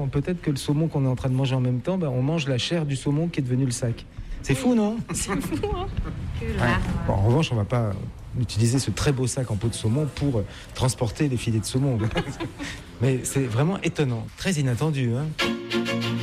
peut-être que le saumon qu'on est en train de manger en même temps, on mange la chair du saumon qui est devenu le sac. C'est fou, non? C'est fou, hein? Bon, en revanche, on ne va pas utiliser ce très beau sac en peau de saumon pour transporter les filets de saumon. Mais c'est vraiment étonnant, très inattendu, hein.